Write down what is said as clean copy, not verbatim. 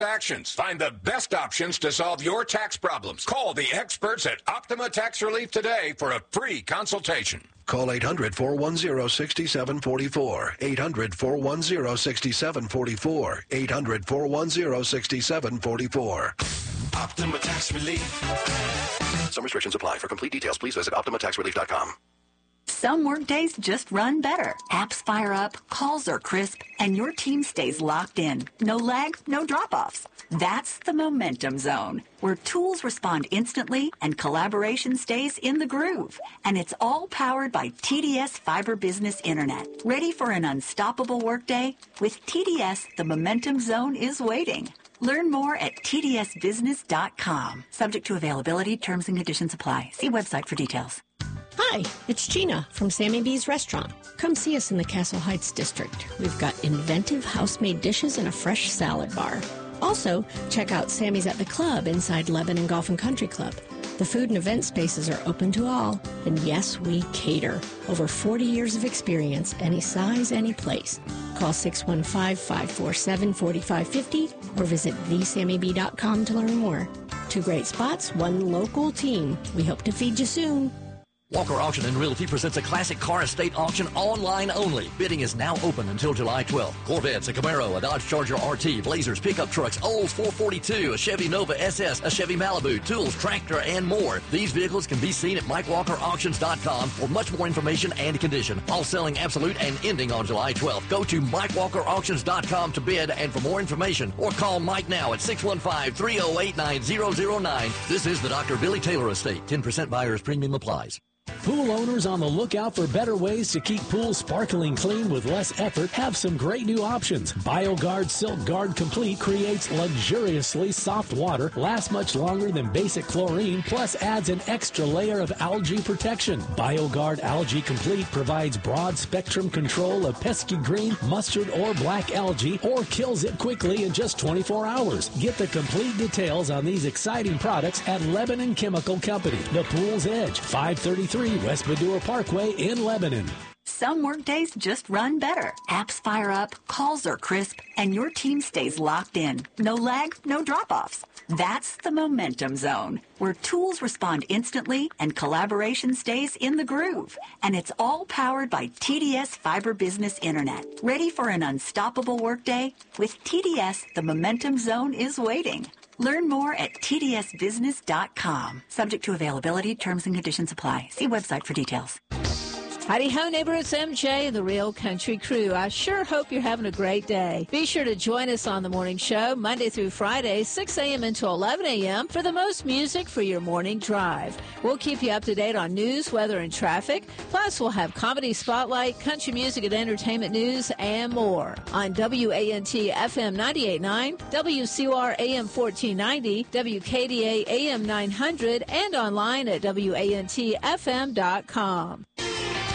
Actions. Find the best options to solve your tax problems. Call the experts at Optima Tax Relief today for a free consultation. Call 800-410-6744. 800-410-6744. 800-410-6744. Optima Tax Relief. Some restrictions apply. For complete details, please visit OptimaTaxRelief.com. Some workdays just run better. Apps fire up, calls are crisp, and your team stays locked in. No lag, no drop-offs. That's the Momentum Zone, where tools respond instantly and collaboration stays in the groove. And it's all powered by TDS Fiber Business Internet. Ready for an unstoppable workday? With TDS, the Momentum Zone is waiting. Learn more at tdsbusiness.com. Subject to availability, terms and conditions apply. See website for details. Hi, it's Gina from Sammy B's Restaurant. Come see us in the Castle Heights district. We've got inventive house-made dishes and a fresh salad bar. Also, check out Sammy's at the Club inside Lebanon Golf and Country Club. The food and event spaces are open to all. And yes, we cater. Over 40 years of experience, any size, any place. Call 615-547-4550 or visit thesammyb.com to learn more. 2 great spots, 1 local team. We hope to feed you soon. Walker Auction and Realty presents a classic car estate auction online only. Bidding is now open until July 12th. Corvettes, a Camaro, a Dodge Charger RT, Blazers, pickup trucks, Olds 442, a Chevy Nova SS, a Chevy Malibu, tools, tractor, and more. These vehicles can be seen at MikeWalkerAuctions.com for much more information and condition. All selling absolute and ending on July 12th. Go to MikeWalkerAuctions.com to bid and for more information or call Mike now at 615-308-9009. This is the Dr. Billy Taylor Estate. 10% buyer's premium applies. Pool owners on the lookout for better ways to keep pools sparkling clean with less effort have some great new options. BioGuard Silk Guard Complete creates luxuriously soft water, lasts much longer than basic chlorine, plus adds an extra layer of algae protection. BioGuard Algae Complete provides broad spectrum control of pesky green, mustard, or black algae, or kills it quickly in just 24 hours. Get the complete details on these exciting products at Lebanon Chemical Company, the Pool's Edge, 533 West Badura Parkway in Lebanon. Some workdays just run better. Apps fire up, calls are crisp, and your team stays locked in. No lag, no drop-offs. That's the Momentum Zone, where tools respond instantly and collaboration stays in the groove. And it's all powered by TDS Fiber Business Internet. Ready for an unstoppable workday? With TDS, the Momentum Zone is waiting. Learn more at tdsbusiness.com. Subject to availability, terms and conditions apply. See website for details. Howdy ho, neighbor, it's MJ and the Real Country Crew. I sure hope you're having a great day. Be sure to join us on the morning show, Monday through Friday, 6 a.m. until 11 a.m. for the most music for your morning drive. We'll keep you up to date on news, weather, and traffic. Plus, we'll have comedy spotlight, country music and entertainment news, and more. On WANT FM 98.9, WCOR AM 1490, WKDA AM 900, and online at WANTFM.com.